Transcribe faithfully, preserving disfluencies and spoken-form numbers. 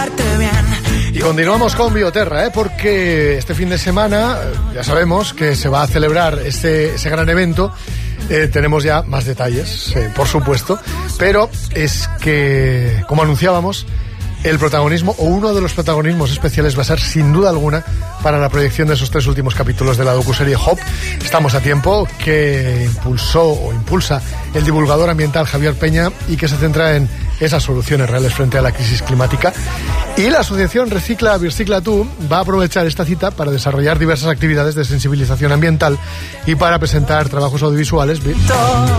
Y continuamos con Bioterra, ¿eh? Porque este fin de semana, ya sabemos que se va a celebrar este, ese gran evento. Eh, tenemos ya más detalles, eh, por supuesto, pero es que, como anunciábamos, el protagonismo, o uno de los protagonismos especiales, va a ser sin duda alguna para la proyección de esos tres últimos capítulos de la docuserie Hope. Estamos a tiempo, que impulsó o impulsa el divulgador ambiental Javier Peña y que se centra en esas soluciones reales frente a la crisis climática. Y la asociación Recicla, Bircicla Tú va a aprovechar esta cita para desarrollar diversas actividades de sensibilización ambiental y para presentar trabajos audiovisuales